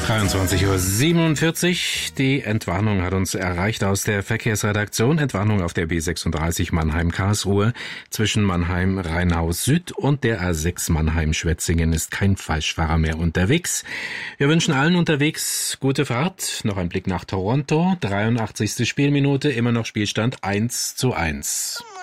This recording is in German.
23:47 Uhr. Die Entwarnung hat uns erreicht aus der Verkehrsredaktion. Entwarnung auf der B36 Mannheim-Karlsruhe. Zwischen Mannheim-Rheinhaus-Süd und der A6 Mannheim-Schwetzingen ist kein Falschfahrer mehr unterwegs. Wir wünschen allen unterwegs gute Fahrt. Noch ein Blick nach Toronto. 83. Spielminute, immer noch Spielstand 1:1.